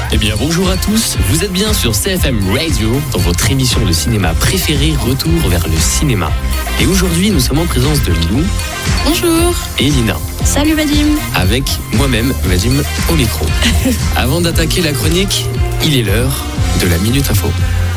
Eh bien bonjour à tous, vous êtes bien sur CFM Radio, dans votre émission de cinéma préférée, Retour vers le cinéma. Et aujourd'hui nous sommes en présence de Lilou. Bonjour. Et Lina. Salut Vadim. Avec moi-même, Vadim, au micro. Avant d'attaquer la chronique, il est l'heure de la Minute Info.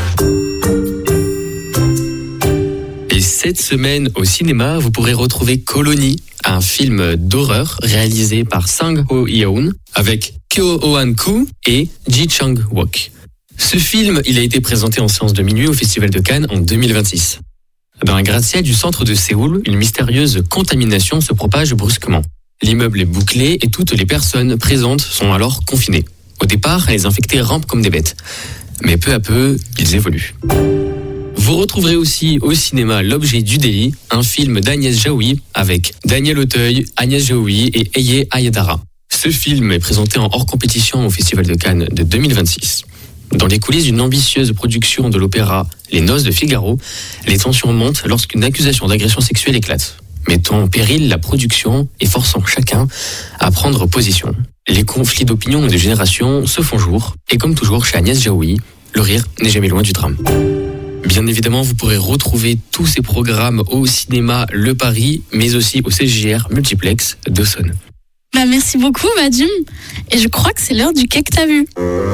Et cette semaine au cinéma, vous pourrez retrouver Colony, un film d'horreur réalisé par Sang-ho Yeon avec Kyo Hoan-koo et Ji Chang-wook. Ce film, il a été présenté en séance de minuit au Festival de Cannes en 2026. Dans un gratte-ciel du centre de Séoul, une mystérieuse contamination se propage brusquement. L'immeuble est bouclé et toutes les personnes présentes sont alors confinées. Au départ, les infectés rampent comme des bêtes. Mais peu à peu, ils évoluent. Vous retrouverez aussi au cinéma L'Objet du délit, un film d'Agnès Jaoui avec Daniel Auteuil, Agnès Jaoui et Eye Ayadara. Ce film est présenté en hors compétition au Festival de Cannes de 2026. Dans les coulisses d'une ambitieuse production de l'opéra Les Noces de Figaro, les tensions montent lorsqu'une accusation d'agression sexuelle éclate, mettant en péril la production et forçant chacun à prendre position. Les conflits d'opinion et de génération se font jour, et comme toujours chez Agnès Jaoui, le rire n'est jamais loin du drame. Bien évidemment, vous pourrez retrouver tous ces programmes au cinéma Le Paris, mais aussi au CJR Multiplex d'Aussonne. Merci beaucoup Vadim. Et je crois que c'est l'heure du Qu'est-ce que t'as vu.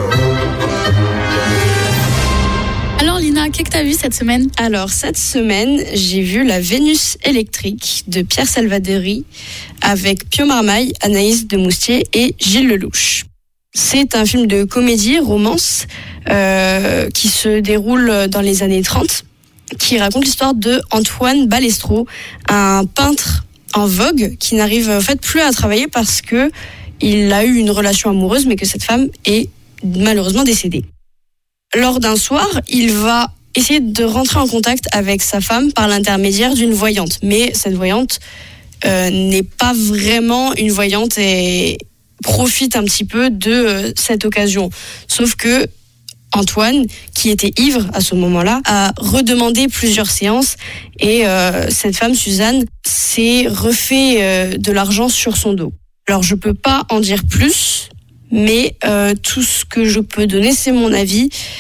Alors Lina, qu'est-ce que t'as vu cette semaine? Alors cette semaine, j'ai vu La Vénus électrique de Pierre Salvadori avec Pio Marmaille, Anaïs de Moustier et Gilles Lelouch. C'est un film de comédie, romance, qui se déroule dans les années 30, qui raconte l'histoire de Antoine Balestro, un peintre en vogue qui n'arrive en fait plus à travailler parce que il a eu une relation amoureuse, mais que cette femme est malheureusement décédée. Lors d'un soir, il va essayer de rentrer en contact avec sa femme par l'intermédiaire d'une voyante, mais cette voyante n'est pas vraiment une voyante et profite un petit peu de cette occasion. Sauf que Antoine, qui était ivre à ce moment-là, a redemandé plusieurs séances et cette femme, Suzanne, s'est refait de l'argent sur son dos. Alors je peux pas en dire plus, mais tout ce que je peux donner, c'est mon avis.